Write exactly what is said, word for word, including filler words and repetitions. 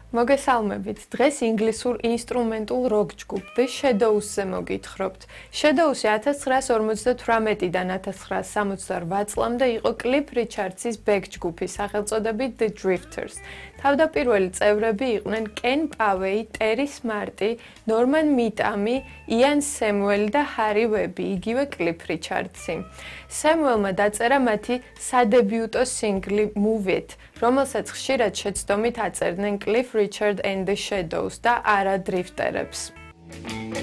მოგესალმებით. დღეს ინგლისურ ინსტრუმენტულ როკ ჯგუფ The Shadows-ზე მოგითხრობთ. Shadows-ი ათას ცხრაას ორმოცდათვრამეტიდან ათას ცხრაას სამოცდაოთხ წლამდე იყო Cliff Richards-ის ბეკ ჯგუფის სახელწოდებით The Drifters. თავდაპირველი წევრები იყვნენ Ken Pavey, Terry Smarty, Norman Mitami, Ian Samuel და Harry Webb, იგივე Cliff Richards-ი. Samuel-მა დაწერა მათი სადებიუტო სინგლი Move It, რომელსაც ხშირად შეცდომით აწერდნენ Cliff Richard and the Shadows და არა დრიფტერებს.